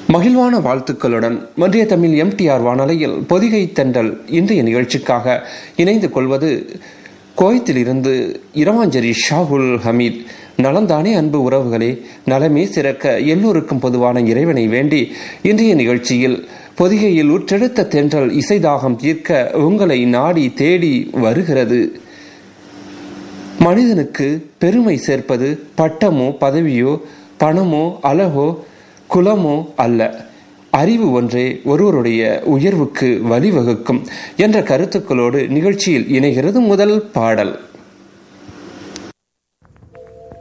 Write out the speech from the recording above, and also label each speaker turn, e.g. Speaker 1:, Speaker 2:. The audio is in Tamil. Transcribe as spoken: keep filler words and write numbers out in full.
Speaker 1: மகிழ்வான வாழ்த்துக்களுடன் மத்திய தமிழ் எம்டிஆர் வானொலியில் பொதிகை தென்றல் இன்றைய நிகழ்ச்சிக்காக இணைந்து கொள்வது கோயத்திலிருந்து இரவாஞ்சேரி ஷாகுல் ஹமீத். நலந்தானே அன்பு உறவுகளே, நலமே சிறக்க எல்லோருக்கும் பொதுவான இறைவனை வேண்டி இன்றைய நிகழ்ச்சியில் பொதிகையில் உற்றெடுத்த தென்றல் இசைதாகம் தீர்க்க உங்களை நாடி தேடி வருகிறது. மனிதனுக்கு பெருமை சேர்ப்பது பட்டமோ பதவியோ பணமோ அழகோ குலமோ அல்ல, அறிவு ஒன்றே ஒருவருடைய உயர்வுக்கு வழிவகுக்கும் என்ற கருத்துக்களோடு நிகழ்ச்சியில் இணைகிறது முதல் பாடல்.